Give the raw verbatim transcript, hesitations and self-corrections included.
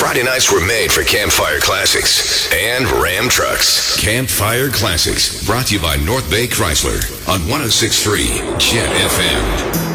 Friday nights were made for Campfire Classics and Ram Trucks. Campfire Classics, brought to you by North Bay Chrysler on one oh six point three Jet F M.